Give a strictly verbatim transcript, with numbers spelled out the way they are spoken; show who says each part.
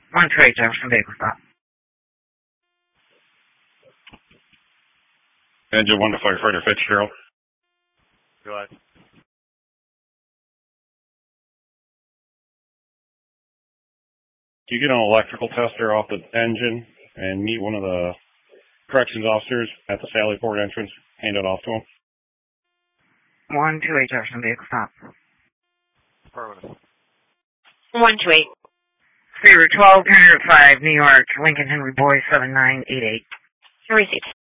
Speaker 1: one two eight Jefferson Vehicle Stop.
Speaker 2: Engine one to firefighter Fitzgerald.
Speaker 3: Go ahead.
Speaker 2: Can you get an electrical tester off the engine and meet one of the corrections officers at the Sally Port entrance? Hand it off to him.
Speaker 1: one two eight Jefferson Vehicle Stop.
Speaker 3: Affirmative.
Speaker 4: one two eight.
Speaker 1: Favor twelve, County Route five, New York, Lincoln Henry Boy seven nine eight eight.
Speaker 4: Received.